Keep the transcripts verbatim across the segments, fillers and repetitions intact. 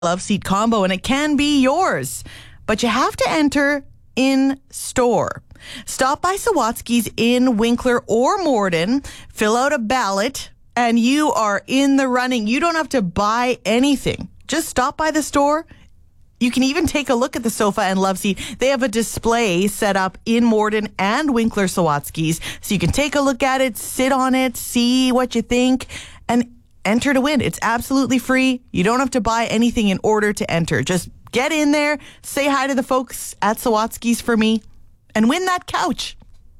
Love Seat combo, and it can be yours. But you have to enter in store. Stop by Sawatsky's in Winkler or Morden, fill out a ballot, and you are in the running. You don't have to buy anything. Just stop by the store. You can even take a look at the sofa and Love Seat. They have a display set up in Morden and Winkler Sawatsky's, so you can take a look at it, sit on it, see what you think, and enter to win. It's absolutely free. You don't have to buy anything in order to enter. Just get in there, say hi to the folks at Sawatsky's for me, and win that couch.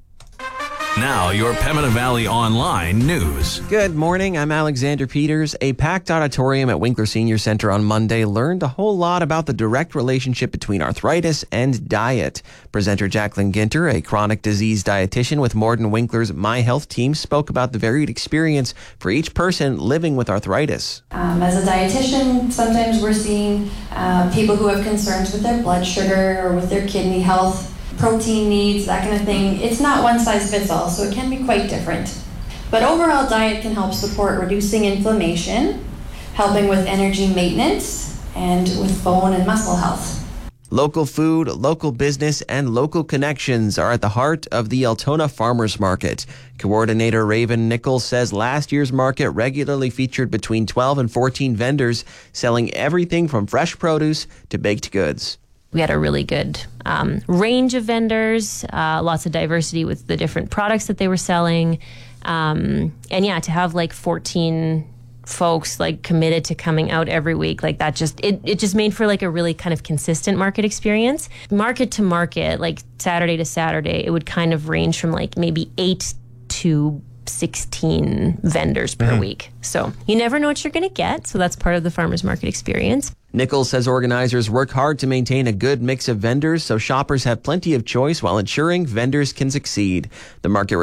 Now, your Pembina Valley Online news. Good morning. I'm Alexander Peters. A packed auditorium at Winkler Senior Center on Monday learned a whole lot about the direct relationship between arthritis and diet. Presenter Jacqueline Ginter, a chronic disease dietitian with Morden Winkler's My Health team, spoke about the varied experience for each person living with arthritis. Um, as a dietitian, sometimes we're seeing uh, people who have concerns with their blood sugar or with their kidney health, protein needs, that kind of thing. It's not one size fits all, so it can be quite different. But overall, diet can help support reducing inflammation, helping with energy maintenance, and with bone and muscle health. Local food, local business, and local connections are at the heart of the Altona Farmers Market. Coordinator Raven Nichols says last year's market regularly featured between twelve and fourteen vendors selling everything from fresh produce to baked goods. We had a really good um, range of vendors, uh, lots of diversity with the different products that they were selling. Um, and yeah, to have like fourteen folks like committed to coming out every week, like that just, it, it just made for like a really kind of consistent market experience. Market to market, like Saturday to Saturday, it would kind of range from like maybe eight to sixteen vendors per mm-hmm. week. So you never know what you're going to get. So that's part of the farmers market experience. Nichols says organizers work hard to maintain a good mix of vendors so shoppers have plenty of choice while ensuring vendors can succeed. The market